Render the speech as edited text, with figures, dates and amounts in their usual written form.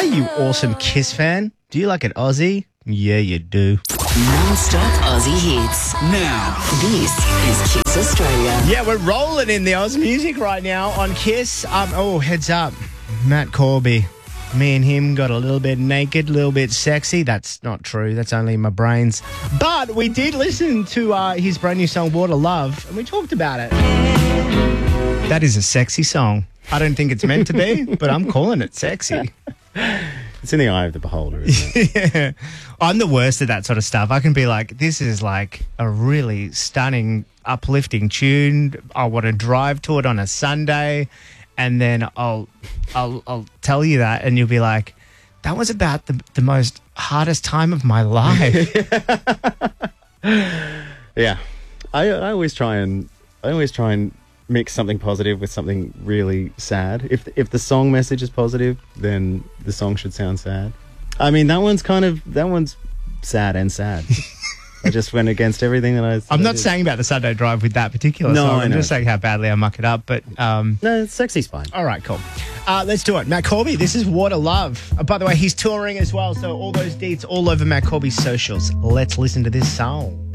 Hey, you awesome Kiss fan. Do you like it Aussie? Yeah, you do. Non-stop Aussie hits. Now. This is Kiss Australia. Yeah, we're rolling in the Aussie music right now on Kiss. Heads up. Matt Corby. Me and him got a little bit naked, a little bit sexy. That's not true. That's only in my brains. But we did listen to his brand new song, Water Love, and we talked about it. That is a sexy song. I don't think it's meant to be, but I'm calling it sexy. It's in the eye of the beholder, isn't it? Yeah. I'm the worst at that sort of stuff. I can be like, this is like a really stunning, uplifting tune. I want to drive to it on a Sunday, and then I'll tell you that, and you'll be like, that was about the most hardest time of my life. Yeah. I always try and mix something positive with something really sad. If the song message is positive, then the song should sound sad. I mean, that one's sad and sad. I just went against everything that I said. I'm not saying about the Sunday drive with that particular song. I'm just saying how badly I muck it up. But no, sexy's fine. All right, cool. Let's do it. Matt Corby, this is Water Love. By the way, he's touring as well, so all those deets all over Matt Corby's socials. Let's listen to this song.